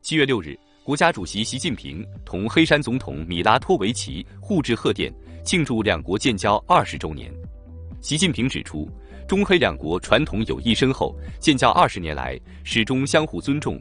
7月6日，国家主席习近平同黑山总统米拉托维奇互致贺电，庆祝两国建交20周年。习近平指出，中黑两国传统友谊深厚，建交20年来始终相互尊重、